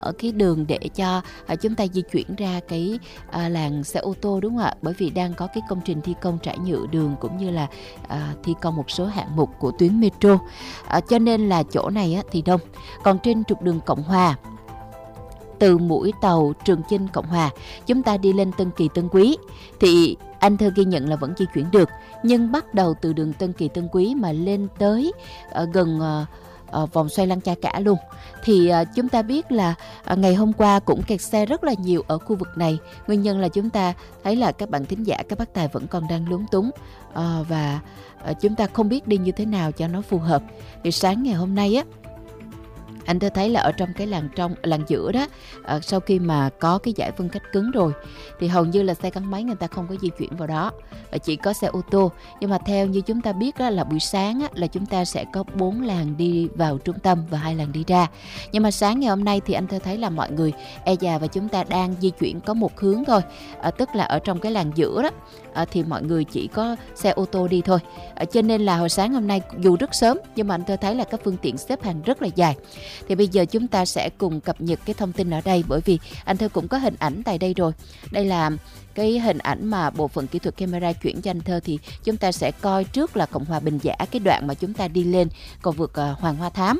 ở cái đường để cho chúng ta di chuyển ra cái làn xe ô tô, đúng không ạ? Bởi vì đang có cái công trình thi công trải nhựa đường cũng như là thi công một số hạng mục của tuyến metro, cho nên là chỗ này thì đông. Còn trên trục đường Cộng Hòa, từ mũi tàu Trường Chinh Cộng Hòa chúng ta đi lên Tân Kỳ Tân Quý thì anh Thơ ghi nhận là vẫn di chuyển được, nhưng bắt đầu từ đường Tân Kỳ Tân Quý mà lên tới gần vòng xoay Lăng Cha Cả luôn thì chúng ta biết là ngày hôm qua cũng kẹt xe rất là nhiều ở khu vực này. Nguyên nhân là chúng ta thấy là các bạn thính giả, các bác tài vẫn còn đang lúng túng và chúng ta không biết đi như thế nào cho nó phù hợp. Thì sáng ngày hôm nay anh Thơ thấy là ở trong cái làn giữa đó, sau khi mà có cái giải phân cách cứng rồi thì hầu như là xe gắn máy người ta không có di chuyển vào đó, chỉ có xe ô tô. Nhưng mà theo như chúng ta biết là buổi sáng là chúng ta sẽ có 4 làn đi vào trung tâm và 2 làn đi ra. Nhưng mà sáng ngày hôm nay thì anh Thơ thấy là mọi người già và chúng ta đang di chuyển có một hướng thôi, tức là ở trong cái làn giữa đó thì mọi người chỉ có xe ô tô đi thôi. Cho nên là hồi sáng hôm nay dù rất sớm nhưng mà anh Thơ thấy là các phương tiện xếp hàng rất là dài. Thì bây giờ chúng ta sẽ cùng cập nhật cái thông tin ở đây, bởi vì anh Thơ cũng có hình ảnh tại đây rồi. Đây là cái hình ảnh mà bộ phận kỹ thuật camera chuyển cho anh Thơ, thì chúng ta sẽ coi trước là Cộng Hòa Bình Giả, cái đoạn mà chúng ta đi lên cầu vượt Hoàng Hoa Thám.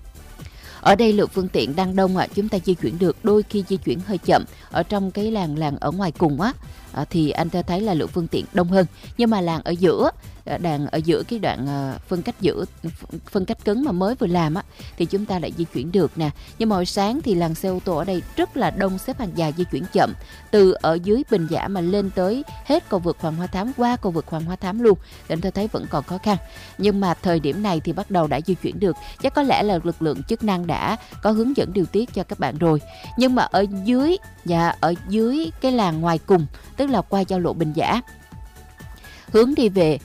Ở đây lượng phương tiện đang đông chúng ta di chuyển được, đôi khi di chuyển hơi chậm. Ở trong cái làng ở ngoài cùng thì anh Thơ thấy là lượng phương tiện đông hơn. Nhưng mà làng ở giữa cái đoạn phân cách cứng mà mới vừa làm thì chúng ta lại di chuyển được nè. Nhưng mà hồi sáng thì làng xe ô tô ở đây rất là đông, xếp hàng dài, di chuyển chậm từ ở dưới Bình Giả mà lên tới hết cầu vượt Hoàng Hoa Thám, qua cầu vượt Hoàng Hoa Thám luôn. Thì anh Thơ thấy vẫn còn khó khăn. Nhưng mà thời điểm này thì bắt đầu đã di chuyển được. Chắc có lẽ là lực lượng chức năng đã có hướng dẫn điều tiết cho các bạn rồi. Nhưng mà ở dưới cái làng ngoài cùng, tức là qua giao lộ Bình Giả, hướng đi về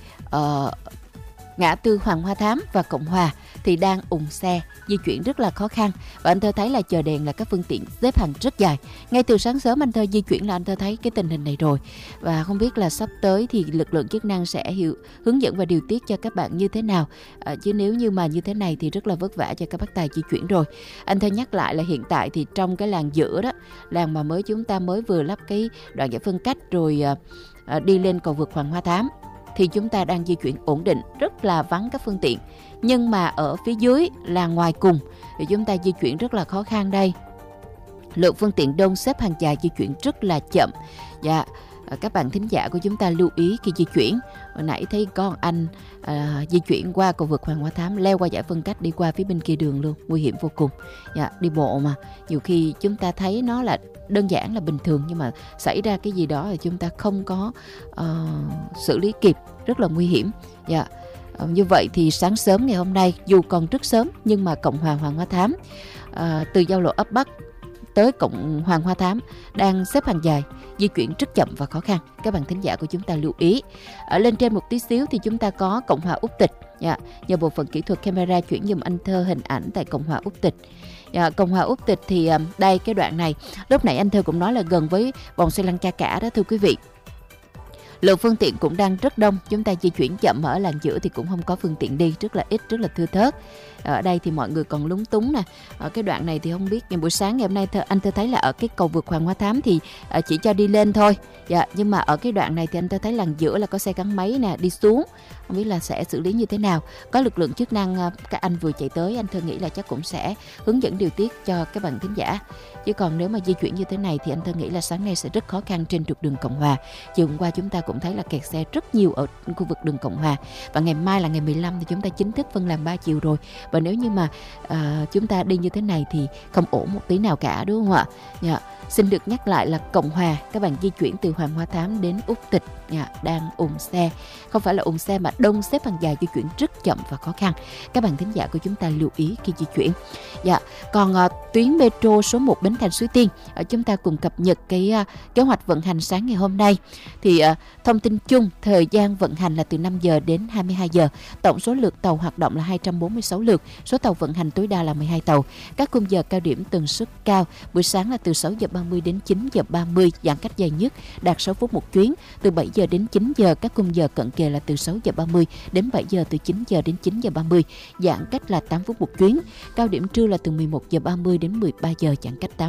ngã tư Hoàng Hoa Thám và Cộng Hòa thì đang ùn xe, di chuyển rất là khó khăn. Và anh Thơ thấy là chờ đèn là các phương tiện xếp hàng rất dài. Ngay từ sáng sớm anh Thơ di chuyển là anh Thơ thấy cái tình hình này rồi. Và không biết là sắp tới thì lực lượng chức năng sẽ hướng dẫn và điều tiết cho các bạn như thế nào. Chứ nếu như mà như thế này thì rất là vất vả cho các bác tài di chuyển rồi. Anh Thơ nhắc lại là hiện tại thì trong cái làng giữa đó, làng mà chúng ta mới vừa lắp cái đoạn giải phân cách rồi đi lên cầu vượt Hoàng Hoa Thám, thì chúng ta đang di chuyển ổn định, rất là vắng các phương tiện. Nhưng mà ở phía dưới là ngoài cùng thì chúng ta di chuyển rất là khó khăn đây. Lượng phương tiện đông, xếp hàng dài, di chuyển rất là chậm. Dạ, các bạn thính giả của chúng ta lưu ý khi di chuyển. Hồi nãy thấy con anh di chuyển qua cầu vượt Hoàng Hoa Thám, leo qua giải phân cách đi qua phía bên kia đường luôn, nguy hiểm vô cùng. Dạ, đi bộ mà nhiều khi chúng ta thấy nó là đơn giản là bình thường, nhưng mà xảy ra cái gì đó thì chúng ta không có xử lý kịp, rất là nguy hiểm. Dạ. Như vậy thì sáng sớm ngày hôm nay dù còn rất sớm nhưng mà Cộng Hòa Hoàng Hoa Thám từ giao lộ ấp Bắc tới Cộng Hoàng Hoa Thám đang xếp hàng dài, di chuyển rất chậm và khó khăn. Các bạn thính giả của chúng ta lưu ý. Ở lên trên một tí xíu thì chúng ta có Cộng Hòa Úc Tịch. Nhờ bộ phận kỹ thuật camera chuyển giùm anh Thơ hình ảnh tại Cộng Hòa Úc Tịch. Cộng Hòa Úc Tịch thì đây, cái đoạn này lúc nãy anh Thơ cũng nói là gần với vòng xoay Lăng Cha Cả đó thưa quý vị. Lượng phương tiện cũng đang rất đông, chúng ta di chuyển chậm. Ở làn giữa thì cũng không có phương tiện đi, rất là ít, rất là thưa thớt. Ở đây thì mọi người còn lúng túng nè. Ở cái đoạn này thì không biết, nhưng buổi sáng ngày hôm nay anh Thơ thấy là ở cái cầu vượt Hoàng Hoa Thám thì chỉ cho đi lên thôi. Nhưng mà ở cái đoạn này thì anh Thơ thấy làn giữa là có xe gắn máy nè đi xuống, không biết là sẽ xử lý như thế nào. Có lực lượng chức năng, các anh vừa chạy tới, anh Thơ nghĩ là chắc cũng sẽ hướng dẫn điều tiết cho các bạn thính giả. Chứ còn nếu mà di chuyển như thế này thì anh Thơ nghĩ là sáng nay sẽ rất khó khăn trên trục đường Cộng Hòa. Chiều hôm qua chúng ta cũng thấy là kẹt xe rất nhiều ở khu vực đường Cộng Hòa. Và ngày mai là ngày 15 thì chúng ta chính thức phân làm 3 chiều rồi. Và nếu như mà chúng ta đi như thế này thì không ổn một tí nào cả, đúng không ạ? Xin được nhắc lại là Cộng Hòa, các bạn di chuyển từ Hoàng Hoa Thám đến Úc Tịch đang ùn xe. Không phải là ùn xe mà đông, xếp hàng dài, di chuyển rất chậm và khó khăn. Các bạn thính giả của chúng ta lưu ý khi di chuyển. Còn tuyến metro số 1 Bến Thành Suối Tiên, chúng ta cùng cập nhật cái kế hoạch vận hành sáng ngày hôm nay. Thì thông tin chung, thời gian vận hành là từ 5 giờ đến 22 giờ. Tổng số lượt tàu hoạt động là 246 lượt. Số tàu vận hành tối đa là 12 tàu. Các khung giờ cao điểm tần suất cao. Buổi sáng là từ 6 giờ 30 đến 9 giờ 30, giãn cách dài nhất đạt 6 phút một chuyến. Từ 7 giờ đến 9 giờ, các khung giờ cận kề là từ 6 giờ 30 đến 7 giờ, từ 9 giờ đến 9 giờ 30, giãn cách là 8 phút một chuyến. Cao điểm trưa là từ 11 giờ 30 đến 13 giờ, giãn cách 8